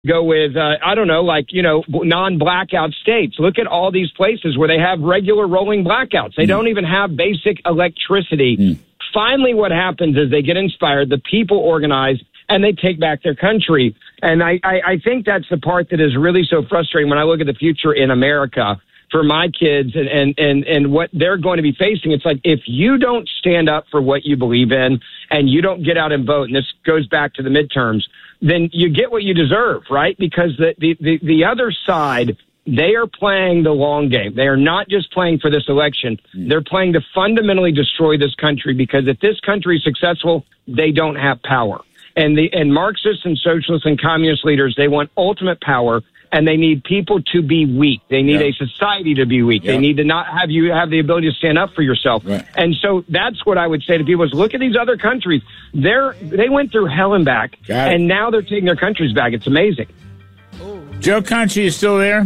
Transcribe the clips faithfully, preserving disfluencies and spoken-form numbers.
go with, uh, I don't know, like, you know, non-blackout states. Look at all these places where they have regular rolling blackouts. They mm. don't even have basic electricity. Mm. Finally, what happens is they get inspired, the people organize, and they take back their country. And I, I, I think that's the part that is really so frustrating when I look at the future in America for my kids and, and, and, and what they're going to be facing. It's like, if you don't stand up for what you believe in and you don't get out and vote, and this goes back to the midterms, then you get what you deserve, right? Because the, the, the, the other side, they are playing the long game. They are not just playing for this election. They're playing to fundamentally destroy this country, because if this country is successful, they don't have power. And the and Marxists and socialists and communist leaders, they want ultimate power, and they need people to be weak. They need yep. a society to be weak. Yep. They need to not have you have the ability to stand up for yourself. Right. And so that's what I would say to people is, look at these other countries. They're, they went through hell and back, and now they're taking their countries back. It's amazing. Joe Concha, you still there?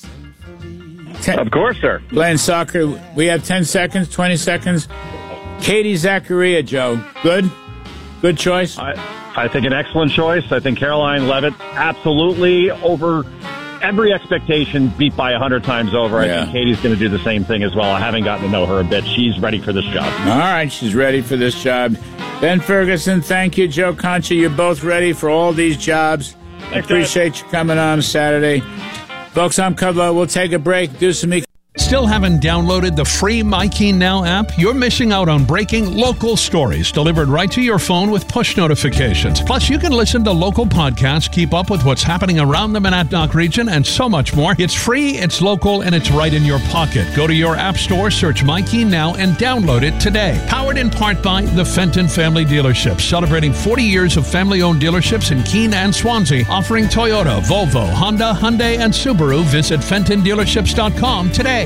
Ten, of course, sir. Playing soccer. We have ten seconds, twenty seconds. Katie Zachariah, Joe. Good? Good choice? I, I think an excellent choice. I think Caroline Leavitt absolutely over every expectation, beat by a hundred times over. Yeah. I think Katie's going to do the same thing as well. I haven't gotten to know her a bit. She's ready for this job. All right, she's ready for this job. Ben Ferguson, thank you. Joe Concha, you're both ready for all these jobs. I appreciate you coming on Saturday. Folks, I'm Kudlow. We'll take a break, do some... E- Still haven't downloaded the free MyKeen Now app? You're missing out on breaking local stories delivered right to your phone with push notifications. Plus, you can listen to local podcasts, keep up with what's happening around the Monadnock region, and so much more. It's free, it's local, and it's right in your pocket. Go to your app store, search MyKeen Now, and download it today. Powered in part by the Fenton Family Dealerships, celebrating forty years of family-owned dealerships in Keene and Swansea, offering Toyota, Volvo, Honda, Hyundai, and Subaru. Visit Fenton Dealerships dot com today.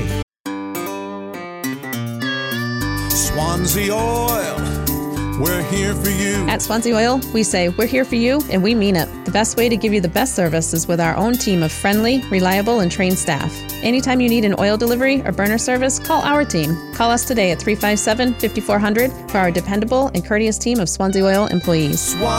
Swansea Oil, we're here for you. At Swansea Oil, we say we're here for you, and we mean it. The best way to give you the best service is with our own team of friendly, reliable, and trained staff. Anytime you need an oil delivery or burner service, call our team. Call us today at three five seven, five four zero zero for our dependable and courteous team of Swansea Oil employees.